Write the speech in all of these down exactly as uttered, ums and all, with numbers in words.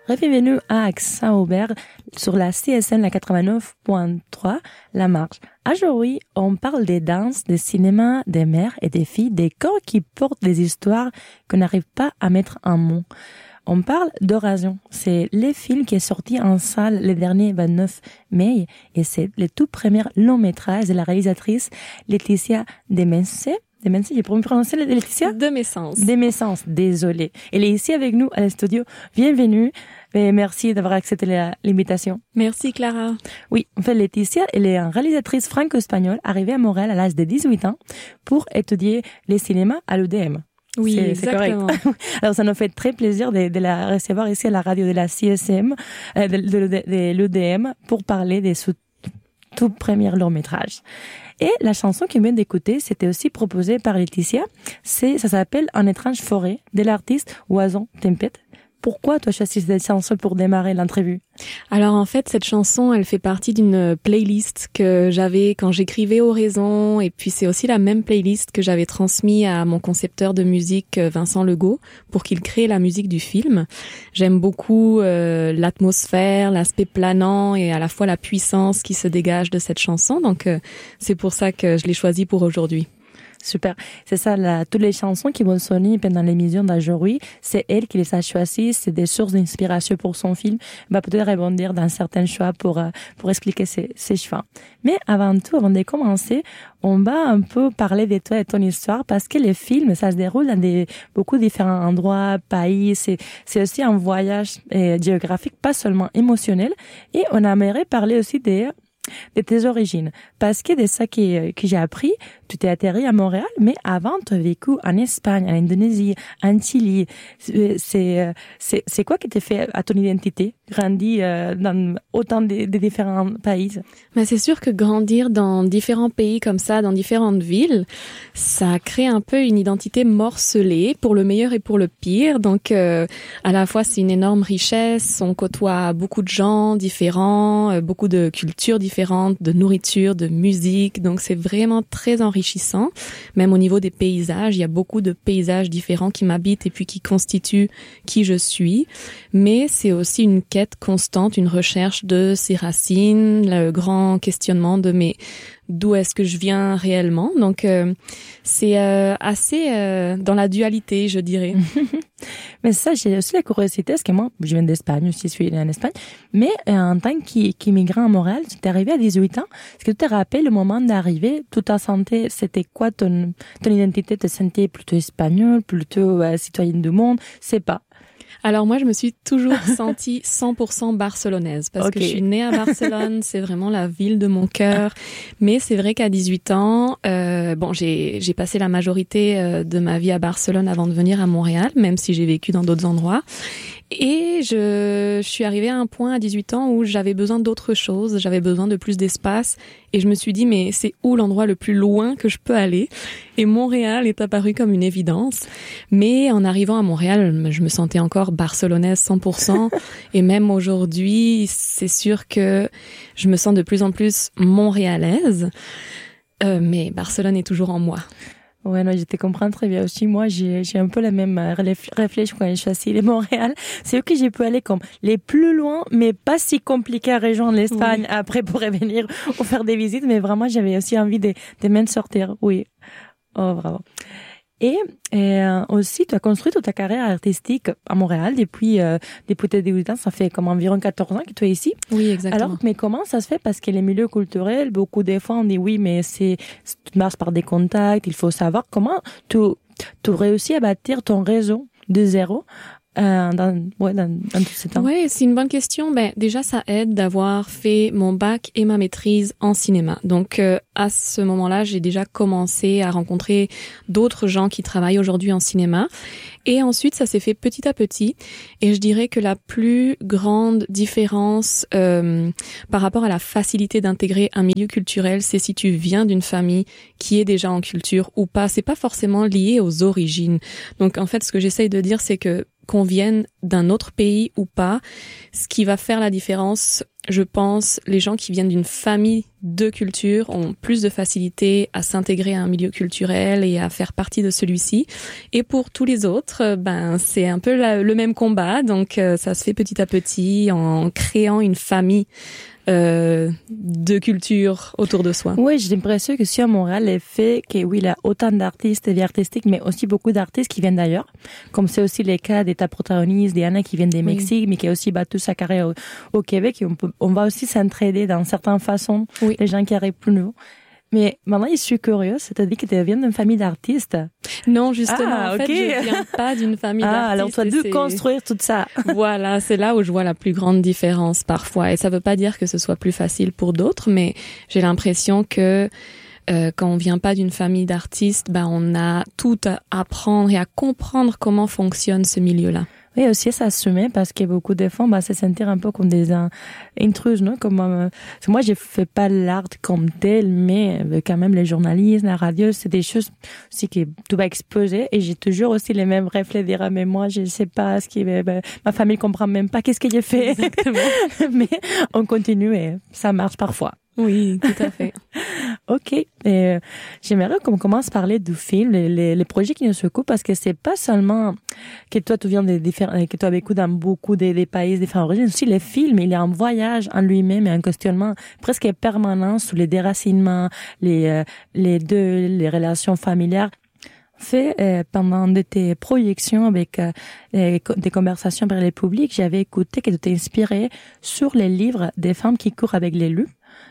Bienvenue à Accent-Aubert sur la C S M la quatre-vingt-neuf point trois, La Marche. Aujourd'hui, on parle des danses, des cinémas, des mères et des filles, des corps qui portent des histoires qu'on n'arrive pas à mettre en mots. On parle d'Orasion. C'est le film qui est sorti en salle le dernier vingt-neuf mai et c'est le tout premier long métrage de la réalisatrice Laetitia Demense. Demense, j'ai prononcé Laetitia? De Messence. De Messence, désolée. Elle est ici avec nous à la studio. Bienvenue et merci d'avoir accepté la, l'invitation. Merci Clara. Oui, en fait, Laetitia, elle est une réalisatrice franco-espagnole arrivée à Montréal à l'âge de dix-huit ans pour étudier le cinéma à l'U D M. Oui, c'est, exactement. C'est correct. Alors, ça nous fait très plaisir de, de la recevoir ici à la radio de la C S M, euh, de, de, de, de l'U D M, pour parler des sous, tout premiers longs métrages. Et la chanson qu'on vient d'écouter, c'était aussi proposée par Laetitia. C'est, ça s'appelle En étrange forêt, de l'artiste Oison Tempête. Pourquoi tu as choisi cette chanson pour démarrer l'entrevue? Alors en fait, cette chanson, elle fait partie d'une playlist que j'avais quand j'écrivais Oraison, et puis c'est aussi la même playlist que j'avais transmise à mon concepteur de musique Vincent Legault pour qu'il crée la musique du film. J'aime beaucoup euh, l'atmosphère, l'aspect planant et à la fois la puissance qui se dégage de cette chanson, donc euh, c'est pour ça que je l'ai choisie pour aujourd'hui. Super. C'est ça, la, toutes les chansons qui vont sonner pendant l'émission d'aujourd'hui, c'est elle qui les a choisies, c'est des sources d'inspiration pour son film. Elle va peut-être rebondir dans certains choix pour, euh, pour expliquer ses, ses choix. Mais avant tout, avant de commencer, on va un peu parler de toi et ton histoire parce que les films, ça se déroule dans des, beaucoup différents endroits, pays, c'est, c'est aussi un voyage euh, géographique, pas seulement émotionnel. Et on aimerait parler aussi des, de tes origines. Parce que de ça que, que j'ai appris, tu t'es atterri à Montréal, mais avant, tu as vécu en Espagne, en Indonésie, en Chili. C'est, c'est, c'est quoi qui t'a fait à ton identité, grandi euh, dans autant de, de différents pays? Mais c'est sûr que grandir dans différents pays comme ça, dans différentes villes, ça crée un peu une identité morcelée, pour le meilleur et pour le pire. Donc, euh, à la fois, c'est une énorme richesse. On côtoie beaucoup de gens différents, euh, beaucoup de cultures différentes, de nourriture, de musique. Donc, c'est vraiment très enrichissant. Même au niveau des paysages, il y a beaucoup de paysages différents qui m'habitent et puis qui constituent qui je suis. Mais c'est aussi une quête constante, une recherche de ses racines, le grand questionnement de mes d'où est-ce que je viens réellement. Donc, euh, c'est euh, assez euh, dans la dualité, je dirais. Mais ça, j'ai aussi la curiosité, parce que moi, je viens d'Espagne, aussi, je suis en Espagne, mais euh, en tant qu'immigrant à Montréal, tu t'es arrivé à dix-huit ans. Est-ce que tu te rappelles le moment d'arriver, tout ta santé, c'était quoi ton, ton identité? Tu te sentais plutôt espagnole, plutôt euh, citoyenne du monde? C'est pas. Alors moi, je me suis toujours sentie cent pour cent barcelonaise parce okay. que je suis née à Barcelone, c'est vraiment la ville de mon cœur. Mais c'est vrai qu'à dix-huit ans, euh, bon, j'ai j'ai passé la majorité euh, de ma vie à Barcelone avant de venir à Montréal, même si j'ai vécu dans d'autres endroits. Et je, je suis arrivée à un point à dix-huit ans où j'avais besoin d'autre chose, j'avais besoin de plus d'espace et je me suis dit mais c'est où l'endroit le plus loin que je peux aller? Et Montréal est apparu comme une évidence. Mais en arrivant à Montréal, je me sentais encore barcelonaise cent pour cent et même aujourd'hui, c'est sûr que je me sens de plus en plus montréalaise. Euh, mais Barcelone est toujours en moi. Ouais, non, je te comprends très bien aussi. Moi, j'ai, j'ai un peu la même réflexion quand je suis assise à Montréal. C'est eux que j'ai pu aller comme les plus loin, mais pas si compliqué à rejoindre l'Espagne oui. après pour revenir ou faire des visites. Mais vraiment, j'avais aussi envie de, de même sortir. Oui. Oh, bravo. Et, et euh, aussi, tu as construit toute ta carrière artistique à Montréal depuis euh, depuis tes dix-huit ans. Ça fait comme environ quatorze ans que tu es ici. Oui, exactement. Alors, mais comment ça se fait? Parce que les milieux culturels, beaucoup des fois, on dit oui, mais c'est tu marches par des contacts. Il faut savoir comment tu tu réussis à bâtir ton réseau de zéro. Euh, dans, ouais, dans, dans tout ce temps. Ouais, c'est une bonne question. Ben, déjà, ça aide d'avoir fait mon bac et ma maîtrise en cinéma. Donc, euh, à ce moment-là, j'ai déjà commencé à rencontrer d'autres gens qui travaillent aujourd'hui en cinéma. Et ensuite, ça s'est fait petit à petit. Et je dirais que la plus grande différence euh, par rapport à la facilité d'intégrer un milieu culturel, c'est si tu viens d'une famille qui est déjà en culture ou pas. C'est pas forcément lié aux origines. Donc, en fait, ce que j'essaye de dire, c'est que qu'on vienne d'un autre pays ou pas, ce qui va faire la différence, je pense, les gens qui viennent d'une famille deux cultures ont plus de facilité à s'intégrer à un milieu culturel et à faire partie de celui-ci. Et pour tous les autres, ben c'est un peu la, le même combat. Donc euh, ça se fait petit à petit en créant une famille Euh, de culture autour de soi. Oui, j'ai l'impression que si à Montréal, le fait que oui, il y a autant d'artistes et vie artistique, mais aussi beaucoup d'artistes qui viennent d'ailleurs, comme c'est aussi le cas des ta protagonistes, d'Anna qui viennent des oui. Mexique, mais qui a aussi battu sa carrière au, au Québec, et on peut, on va aussi s'entraider dans certaines façons, oui. les gens qui arrivent plus nouveaux. Mais maintenant, je suis curieuse, c'est-à-dire que tu viens d'une famille d'artistes. Non, justement, ah, en okay. fait, je viens pas d'une famille ah, d'artistes. Alors, tu as dû c'est... construire tout ça. Voilà, c'est là où je vois la plus grande différence parfois. Et ça veut pas dire que ce soit plus facile pour d'autres, mais j'ai l'impression que euh, quand on vient pas d'une famille d'artistes, ben on a tout à apprendre et à comprendre comment fonctionne ce milieu-là. Oui, aussi s'assumer parce que beaucoup de fois, bah, se sentir un peu comme des uh, intruses, non? Comme euh, moi, je fais pas l'art comme tel, mais euh, quand même les journalistes, la radio, c'est des choses aussi que tu vas exposer. Et j'ai toujours aussi les mêmes reflets, dire ah, mais moi, je sais pas ce qui, bah, ma famille comprend même pas qu'est-ce que j'ai fait. Exactement. Mais on continue et ça marche parfois. Oui, tout à fait. Ok, et, euh, j'aimerais qu'on commence à parler du film, les, les, les projets qui nous secouent, parce que c'est pas seulement que toi tu viens des différents, que tu as vécu dans beaucoup des, des pays différents origines, aussi les films, il y a un voyage en lui-même et un questionnement presque permanent sur les déracinements, les euh, les deux, les relations familiales. Fait euh, pendant de tes projections avec euh, des conversations vers le public, j'avais écouté que tu t'es inspiré sur les livres des femmes qui courent avec l'élu,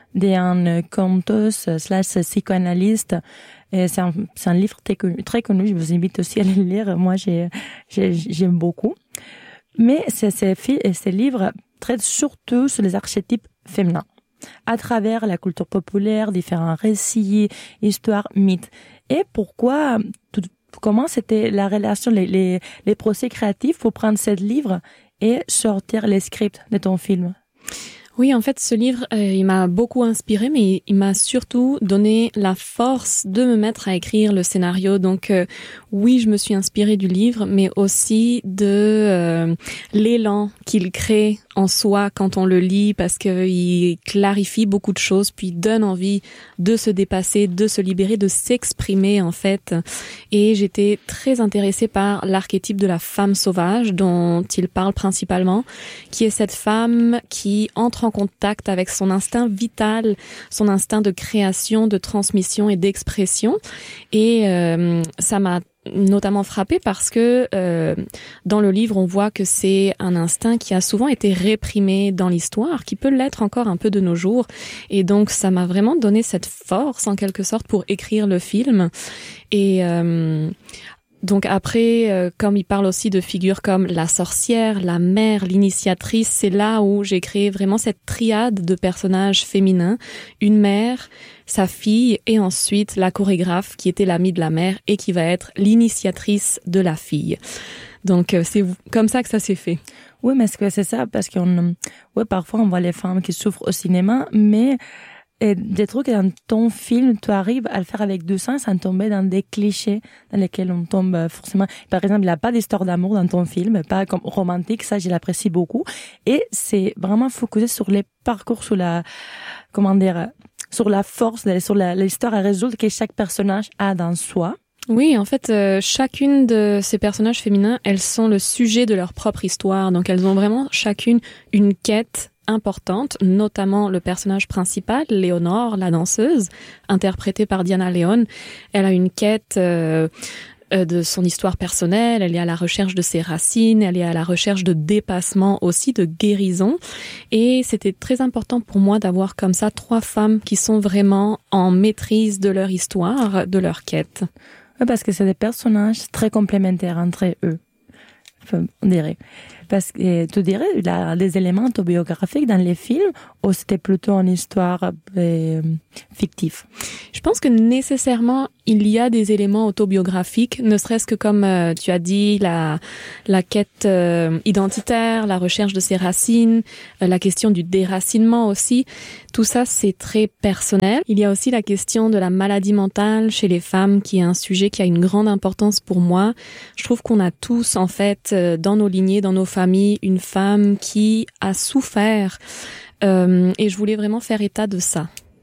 d'une conteuse slash psychanalyste. Et c'est un, c'est un livre très connu, très connu. Je vous invite aussi à le lire. Moi, j'ai, j'ai j'aime beaucoup. Mais ces, ces, ces livres traitent surtout sur les archétypes féminins à travers la culture populaire, différents récits, histoires, mythes. Et pourquoi, tout, comment c'était la relation, les, les, les procès créatifs pour prendre ce livre et sortir les scripts de ton film? Oui, en fait, ce livre, euh, il m'a beaucoup inspiré, mais il m'a surtout donné la force de me mettre à écrire le scénario. Donc, euh, oui, je me suis inspirée du livre, mais aussi de euh, l'élan qu'il crée en soi quand on le lit, parce qu'il clarifie beaucoup de choses, puis donne envie de se dépasser, de se libérer, de s'exprimer, en fait. Et j'étais très intéressée par l'archétype de la femme sauvage, dont il parle principalement, qui est cette femme qui entre en contact avec son instinct vital, son instinct de création, de transmission et d'expression. Et euh, ça m'a notamment frappée parce que euh, dans le livre, on voit que c'est un instinct qui a souvent été réprimé dans l'histoire, qui peut l'être encore un peu de nos jours. Et donc, ça m'a vraiment donné cette force, en quelque sorte, pour écrire le film. Et euh, donc après, euh, comme il parle aussi de figures comme la sorcière, la mère, l'initiatrice, c'est là où j'ai créé vraiment cette triade de personnages féminins. Une mère, sa fille et ensuite la chorégraphe qui était l'amie de la mère et qui va être l'initiatrice de la fille. Donc euh, c'est comme ça que ça s'est fait. Oui, mais c'est, c'est ça, parce qu'on, ouais, parfois on voit les femmes qui souffrent au cinéma, mais et des trucs dans ton film, tu arrives à le faire avec du sens, sans tomber dans des clichés dans lesquels on tombe forcément. Par exemple, il n'y a pas d'histoire d'amour dans ton film, pas comme romantique, ça je l'apprécie beaucoup. Et c'est vraiment focusé sur les parcours, sur la, comment dire, sur la force, sur la, l'histoire à résoudre que chaque personnage a dans soi. Oui, en fait, euh, chacune de ces personnages féminins, elles sont le sujet de leur propre histoire. Donc, elles ont vraiment chacune une quête importante, notamment le personnage principal, Léonore, la danseuse, interprétée par Diana León. Elle a une quête euh, de son histoire personnelle, elle est à la recherche de ses racines, elle est à la recherche de dépassement aussi, de guérison. Et c'était très important pour moi d'avoir comme ça trois femmes qui sont vraiment en maîtrise de leur histoire, de leur quête. Oui, parce que c'est des personnages très complémentaires entre eux, enfin, on dirait. Parce que tu dirais, il y a des éléments autobiographiques dans les films ou c'était plutôt une histoire euh, fictive? Je pense que nécessairement, il y a des éléments autobiographiques, ne serait-ce que comme euh, tu as dit, la, la quête euh, identitaire, la recherche de ses racines, euh, la question du déracinement aussi. Tout ça, c'est très personnel. Il y a aussi la question de la maladie mentale chez les femmes, qui est un sujet qui a une grande importance pour moi. Je trouve qu'on a tous, en fait, euh, dans nos lignées, dans nos famille, une femme qui a souffert euh, et je voulais vraiment faire état de ça.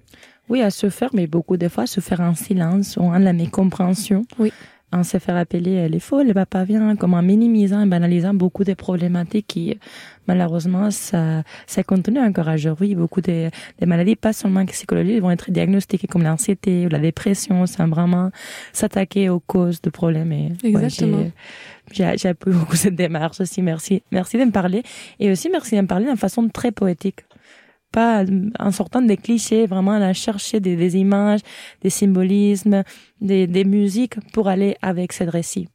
Oui, à se faire, mais beaucoup de fois, se faire en silence ou en la mécompréhension. Oui. En se faire appeler elle est folle, elle va pas bien, comme en minimisant et banalisant beaucoup de problématiques qui, malheureusement, ça, ça continue encore aujourd'hui. Beaucoup de, de maladies, pas seulement psychologiques, vont être diagnostiquées comme l'anxiété ou la dépression, c'est vraiment s'attaquer aux causes de problèmes. Et, Exactement. Ouais, j'ai, j'ai, j'ai appris beaucoup cette démarche aussi. Merci. Merci de me parler. Et aussi, merci de me parler d'une façon très poétique. Pas en sortant des clichés, vraiment à chercher des, des images, des symbolismes, des, des musiques pour aller avec ce récit.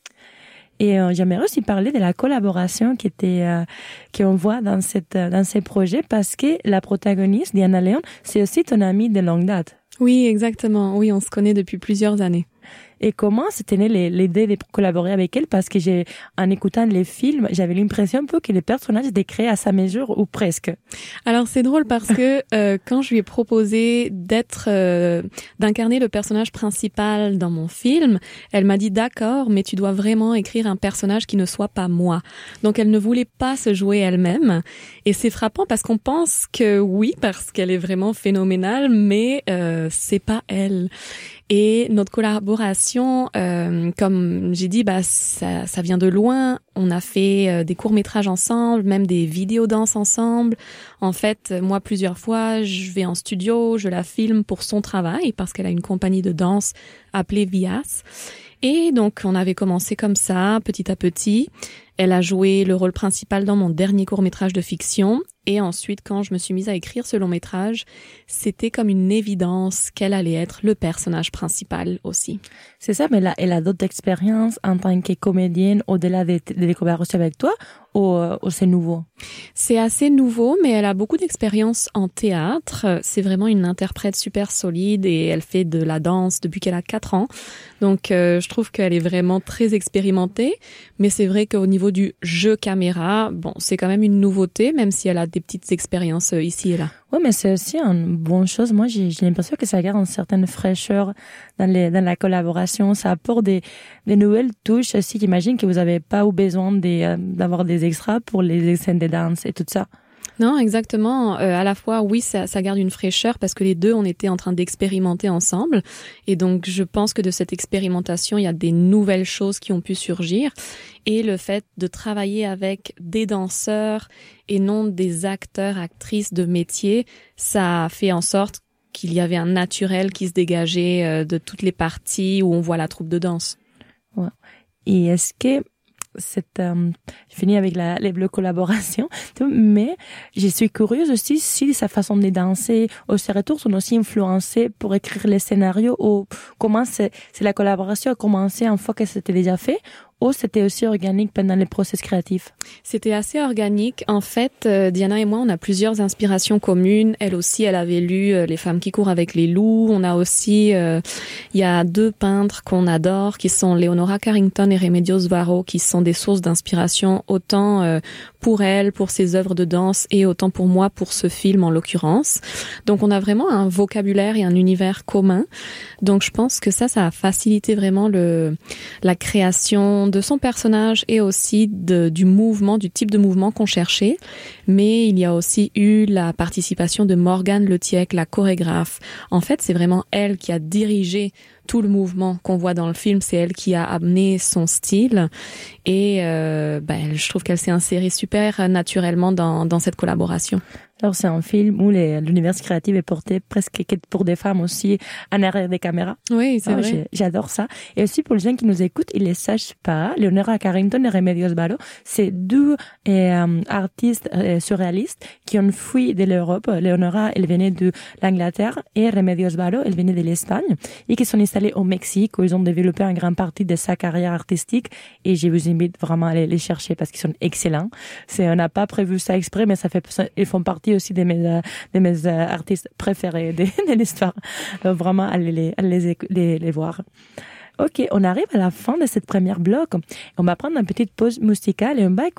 Et euh, j'aimerais aussi parler de la collaboration qui était euh, qu'on voit dans cette dans ces projets, parce que la protagoniste Diana Leon, c'est aussi ton amie de longue date. Oui, exactement. Oui, on se connaît depuis plusieurs années. Et comment c'était né l'idée de collaborer avec elle? Parce que j'ai, en écoutant les films, j'avais l'impression un peu que les personnages étaient créés à sa mesure ou presque. Alors c'est drôle parce que euh, quand je lui ai proposé d'être, euh, d'incarner le personnage principal dans mon film, elle m'a dit d'accord, mais tu dois vraiment écrire un personnage qui ne soit pas moi. Donc elle ne voulait pas se jouer elle-même. Et c'est frappant parce qu'on pense que oui, parce qu'elle est vraiment phénoménale, mais euh, c'est pas elle. Et notre collaboration, euh, comme j'ai dit, bah ça, ça vient de loin. On a fait euh, des courts-métrages ensemble, même des vidéos danse ensemble. En fait, moi, plusieurs fois, je vais en studio, je la filme pour son travail parce qu'elle a une compagnie de danse appelée Vias. Et donc, on avait commencé comme ça, petit à petit. Elle a joué le rôle principal dans mon dernier court-métrage de fiction. Et ensuite, quand je me suis mise à écrire ce long-métrage, c'était comme une évidence qu'elle allait être le personnage principal aussi. C'est ça, mais là, elle a d'autres expériences en tant que comédienne au-delà des de, de collaborations avec toi, ou, ou c'est nouveau? C'est assez nouveau, mais elle a beaucoup d'expérience en théâtre. C'est vraiment une interprète super solide et elle fait de la danse depuis qu'elle a quatre ans. Donc, euh, je trouve qu'elle est vraiment très expérimentée. Mais c'est vrai qu'au niveau du jeu caméra, bon, c'est quand même une nouveauté, même si elle a des petites expériences ici et là. Oui, mais c'est aussi une bonne chose. Moi, j'ai, j'ai l'impression que ça garde une certaine fraîcheur dans, les, dans la collaboration. Ça apporte des, des nouvelles touches aussi. J'imagine que vous n'avez pas eu besoin de, euh, d'avoir des extras pour les scènes de danse et tout ça. Non, exactement. Euh, à la fois, oui, ça, ça garde une fraîcheur parce que les deux, on était en train d'expérimenter ensemble. Et donc, je pense que de cette expérimentation, il y a des nouvelles choses qui ont pu surgir. Et le fait de travailler avec des danseurs et non des acteurs, actrices de métier, ça a fait en sorte qu'il y avait un naturel qui se dégageait de toutes les parties où on voit la troupe de danse. Ouais. Et est-ce que cette, euh, je finis avec la, les, la collaboration, mais je suis curieuse aussi si sa façon de danser ou ses retours sont aussi influencés pour écrire les scénarios, ou comment c'est, c'est la collaboration a commencé une fois que c'était déjà fait, ou c'était aussi organique pendant les process créatifs? C'était assez organique. En fait, euh, Diana et moi, on a plusieurs inspirations communes. Elle aussi, elle avait lu euh, Les femmes qui courent avec les loups. On a aussi, euh, il y a deux peintres qu'on adore, qui sont Leonora Carrington et Remedios Varo, qui sont des sources d'inspiration autant euh, pour elle, pour ses œuvres de danse, et autant pour moi, pour ce film en l'occurrence. Donc, on a vraiment un vocabulaire et un univers commun. Donc, je pense que ça, ça a facilité vraiment le la création de son personnage et aussi de, du mouvement, du type de mouvement qu'on cherchait. Mais il y a aussi eu la participation de Morgane Letiec, la chorégraphe. En fait, c'est vraiment elle qui a dirigé tout le mouvement qu'on voit dans le film. C'est elle qui a amené son style. Et euh, ben, je trouve qu'elle s'est insérée super naturellement dans, dans cette collaboration. Alors, c'est un film où les, l'univers créatif est porté presque pour des femmes aussi en arrière des caméras. Oui, c'est oh, vrai. J'adore ça. Et aussi pour les gens qui nous écoutent, ils les sachent pas. Leonora Carrington et Remedios Varo, c'est deux euh, artistes euh, surréalistes qui ont fui de l'Europe. Leonora, elle venait de l'Angleterre et Remedios Varo, elle venait de l'Espagne et qui sont installés au Mexique où ils ont développé une grande partie de sa carrière artistique. Et je vous invite vraiment à aller les chercher parce qu'ils sont excellents. C'est, on n'a pas prévu ça exprès, mais ça fait, ils font partie aussi de mes, euh, de mes euh, artistes préférés de, de l'histoire. Donc, vraiment, allez les, allez les, les, les voir. Ok, on arrive à la fin de cette première bloc. On va prendre une petite pause musicale et on va écouter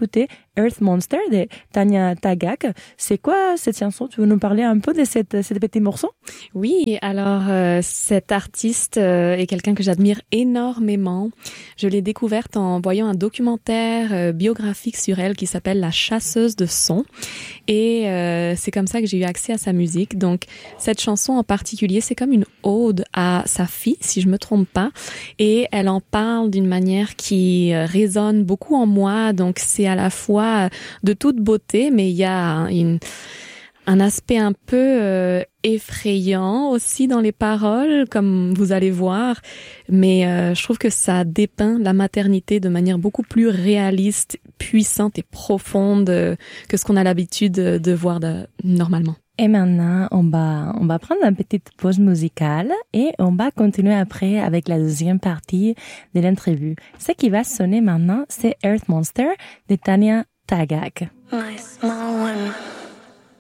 Earth Monster de Tanya Tagaq. C'est quoi cette chanson? Tu veux nous parler un peu de cette, cette petit morceau? Oui, alors euh, cette artiste euh, est quelqu'un que j'admire énormément. Je l'ai découverte en voyant un documentaire euh, biographique sur elle qui s'appelle La chasseuse de sons. Et euh, c'est comme ça que j'ai eu accès à sa musique. Donc cette chanson en particulier, c'est comme une ode à sa fille, si je me trompe pas. Et elle en parle d'une manière qui euh, résonne beaucoup en moi. Donc c'est à la fois de toute beauté, mais il y a une, un aspect un peu euh, effrayant aussi dans les paroles, comme vous allez voir. Mais euh, je trouve que ça dépeint la maternité de manière beaucoup plus réaliste, puissante et profonde euh, que ce qu'on a l'habitude de, de voir de, normalement. Et maintenant, on va, on va prendre une petite pause musicale et on va continuer après avec la deuxième partie de l'interview. Ce qui va sonner maintenant, c'est Earth Monster de Tanya Tagaq. My small one.